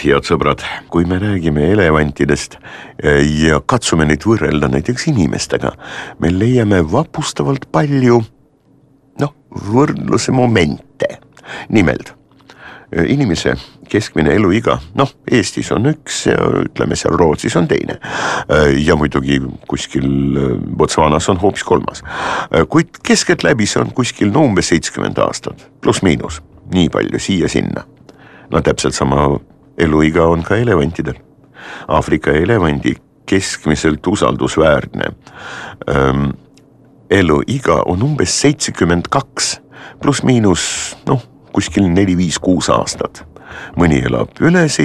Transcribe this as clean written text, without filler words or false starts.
head sõbrad, kui me räägime elevantidest ja katsume neid võrrelda näiteks inimestega, me leiame vapustavalt palju võrdluse momente. Nimelt, inimese keskmine eluiga, Eestis on üks ja ütleme seal Rootsis on teine ja muidugi kuskil Botswanas on hoopis kolmas. Kuid keskeltläbi see on kuskil umbes 70 aastat, pluss miinus, nii palju siia-sinna. Täpselt sama eluiga on ka elevantidel. Aafrika elevandi keskmiselt usaldusväärne eluiga on umbes 72, pluss miinus kuskil 4-5-6 aastat. Mõni elab üle